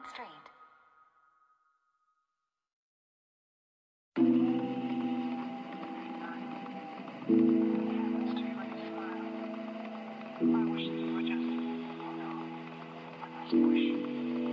Street. I wish that you would just, oh no, I must push.